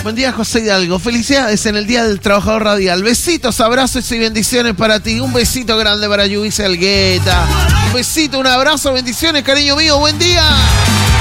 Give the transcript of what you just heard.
Buen día, José Hidalgo. Felicidades en el Día del Trabajador Radial. Besitos, abrazos y bendiciones para ti. Un besito grande para Yubis Algueta. Un besito, un abrazo, bendiciones, cariño mío. Buen día.